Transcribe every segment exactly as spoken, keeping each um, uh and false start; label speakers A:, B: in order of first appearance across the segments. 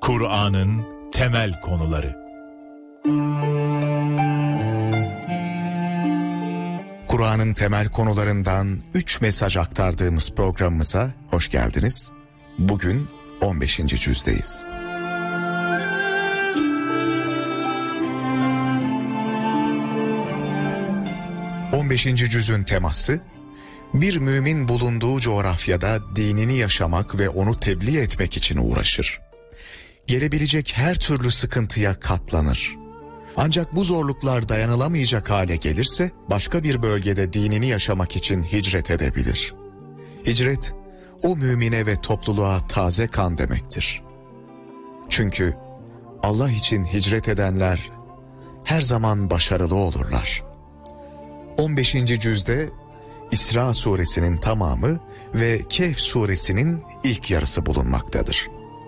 A: Kur'an'ın temel konuları.
B: Kur'an'ın temel konularından üç mesaj aktardığımız programımıza hoş geldiniz. Bugün on beşinci cüzdeyiz. on beşinci cüzün teması, bir mümin bulunduğu coğrafyada dinini yaşamak ve onu tebliğ etmek için uğraşır. Gelebilecek her türlü sıkıntıya katlanır. Ancak bu zorluklar dayanılamayacak hale gelirse başka bir bölgede dinini yaşamak için hicret edebilir. Hicret, o mümine ve topluluğa taze kan demektir. Çünkü Allah için hicret edenler her zaman başarılı olurlar. on beşinci cüzde İsra suresinin tamamı ve Kehf suresinin ilk yarısı bulunmaktadır.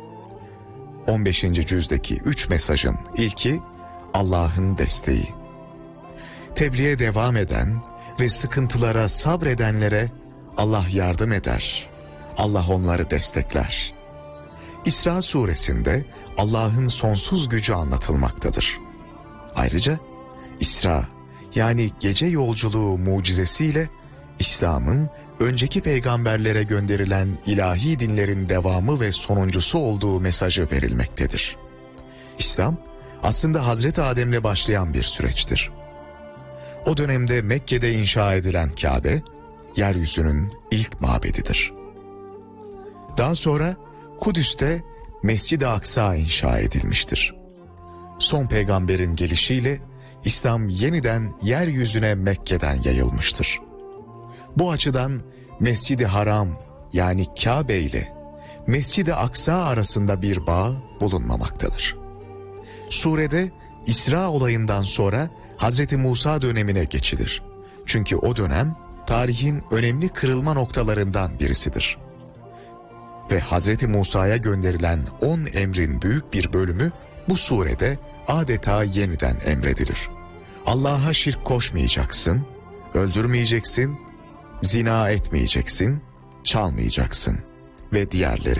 B: on beşinci cüzdeki üç mesajın ilki Allah'ın desteği. Tebliğe devam eden ve sıkıntılara sabredenlere Allah yardım eder. Allah onları destekler. İsra suresinde Allah'ın sonsuz gücü anlatılmaktadır. Ayrıca İsra, yani gece yolculuğu mucizesiyle İslam'ın önceki peygamberlere gönderilen ilahi dinlerin devamı ve sonuncusu olduğu mesajı verilmektedir. İslam aslında Hazreti Adem'le başlayan bir süreçtir. O dönemde Mekke'de inşa edilen Kabe, yeryüzünün ilk mabedidir. Daha sonra Kudüs'te Mescid-i Aksa inşa edilmiştir. Son peygamberin gelişiyle İslam yeniden yeryüzüne Mekke'den yayılmıştır. Bu açıdan Mescid-i Haram, yani Kabe ile Mescid-i Aksa arasında bir bağ bulunmamaktadır. Surede İsra olayından sonra Hazreti Musa dönemine geçilir. Çünkü o dönem tarihin önemli kırılma noktalarından birisidir. Ve Hazreti Musa'ya gönderilen on emrin büyük bir bölümü bu surede adeta yeniden emredilir. Allah'a şirk koşmayacaksın, öldürmeyeceksin, zina etmeyeceksin, çalmayacaksın ve diğerleri.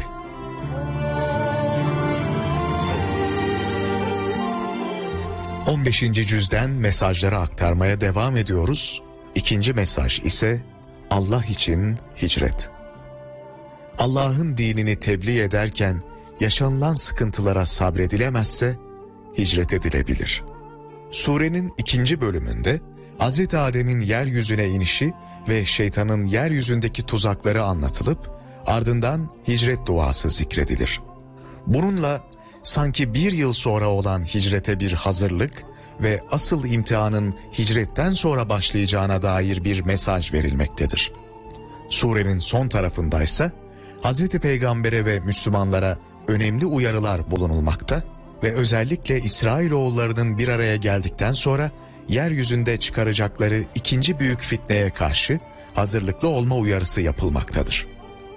B: on beşinci cüzden mesajları aktarmaya devam ediyoruz. İkinci mesaj ise Allah için hicret. Allah'ın dinini tebliğ ederken yaşanılan sıkıntılara sabredilemezse hicret edilebilir. Surenin ikinci bölümünde Hazreti Adem'in yeryüzüne inişi ve şeytanın yeryüzündeki tuzakları anlatılıp ardından hicret duası zikredilir. Bununla sanki bir yıl sonra olan hicrete bir hazırlık ve asıl imtihanın hicretten sonra başlayacağına dair bir mesaj verilmektedir. Surenin son tarafındaysa Hazreti Peygamber'e ve Müslümanlara önemli uyarılar bulunulmakta ve özellikle İsrailoğullarının bir araya geldikten sonra yeryüzünde çıkaracakları ikinci büyük fitneye karşı hazırlıklı olma uyarısı yapılmaktadır.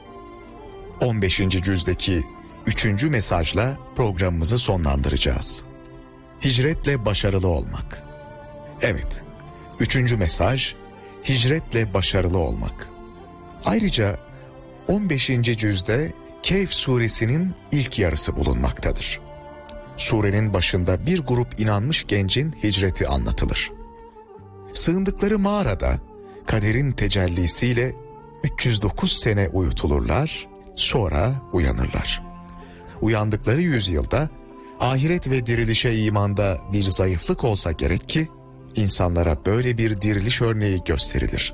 B: on beşinci cüzdeki üçüncü mesajla programımızı sonlandıracağız. Hicretle başarılı olmak. Evet, üçüncü mesaj, hicretle başarılı olmak. Ayrıca on beşinci cüzde Kehf suresinin ilk yarısı bulunmaktadır. Surenin başında bir grup inanmış gencin hicreti anlatılır. Sığındıkları mağarada kaderin tecellisiyle üç yüz dokuz sene uyutulurlar, sonra uyanırlar. Uyandıkları yüzyılda ahiret ve dirilişe imanda bir zayıflık olsa gerek ki insanlara böyle bir diriliş örneği gösterilir.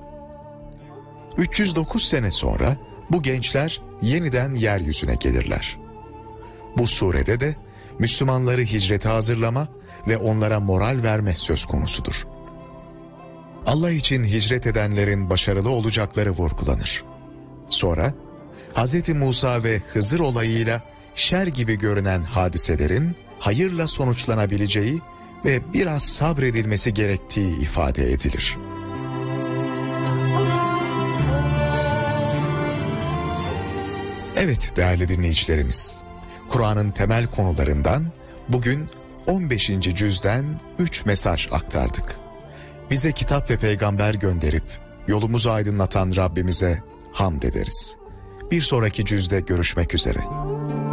B: üç yüz dokuz sene sonra bu gençler yeniden yeryüzüne gelirler. Bu surede de Müslümanları hicrete hazırlama ve onlara moral verme söz konusudur. Allah için hicret edenlerin başarılı olacakları vurgulanır. Sonra Hazreti Musa ve Hızır olayıyla şer gibi görünen hadiselerin hayırla sonuçlanabileceği ve biraz sabredilmesi gerektiği ifade edilir. Evet değerli dinleyicilerimiz, Kur'an'ın temel konularından bugün on beşinci cüzden üç mesaj aktardık. Bize kitap ve peygamber gönderip yolumuzu aydınlatan Rabbimize hamd ederiz. Bir sonraki cüzde görüşmek üzere.